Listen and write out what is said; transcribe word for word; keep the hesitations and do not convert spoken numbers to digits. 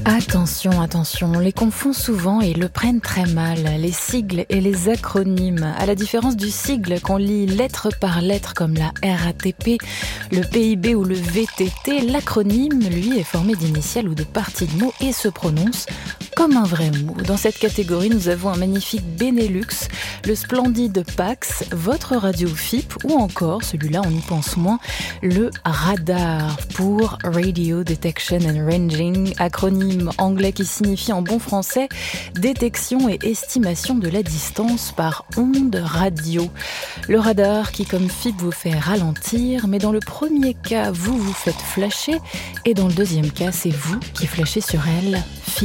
Attention, attention, on les confond souvent et le prennent très mal, les sigles et les acronymes. À la différence du sigle qu'on lit lettre par lettre comme la R A T P, le P I B ou le V T T, l'acronyme, lui, est formé d'initiales ou de parties de mots et se prononce comme un vrai mot. Dans cette catégorie, nous avons un magnifique Benelux, le splendide Pax, votre radio F I P ou encore, celui-là on y pense moins, le radar pour Radio Detection and Ranging, acronyme anglais qui signifie en bon français détection et estimation de la distance par onde radio. Le radar qui comme F I P vous fait ralentir, mais dans le premier cas vous vous faites flasher et dans le deuxième cas c'est vous qui flashez sur elle. F I P